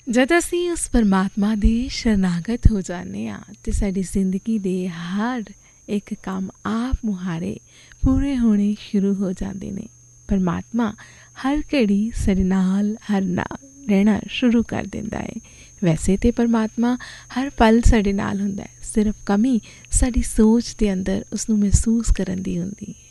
ਜਦ ਅਸੀਂ ਉਸ ਪਰਮਾਤਮਾ ਦੇ ਸ਼ਰਨਾਗਤ ਹੋ ਜਾਂਦੇ ਹਾਂ ਅਤੇ ਸਾਡੀ ਜ਼ਿੰਦਗੀ ਦੇ ਹਰ ਇੱਕ ਕੰਮ ਆਪ ਮੁਹਾਰੇ ਪੂਰੇ ਹੋਣੇ ਸ਼ੁਰੂ ਹੋ ਜਾਂਦੇ ਨੇ। ਪਰਮਾਤਮਾ ਹਰ ਘੜੀ ਸਾਡੇ ਨਾਲ ਹਰ ਨਾਲ ਰਹਿਣਾ ਸ਼ੁਰੂ ਕਰ ਦਿੰਦਾ ਹੈ। ਵੈਸੇ ਤਾਂ ਪਰਮਾਤਮਾ ਹਰ ਪਲ ਸਾਡੇ ਨਾਲ ਹੁੰਦਾ ਹੈ, ਸਿਰਫ ਕਮੀ ਸਾਡੀ ਸੋਚ ਦੇ ਅੰਦਰ ਉਸਨੂੰ ਮਹਿਸੂਸ ਕਰਨ ਦੀ ਹੁੰਦੀ ਹੈ।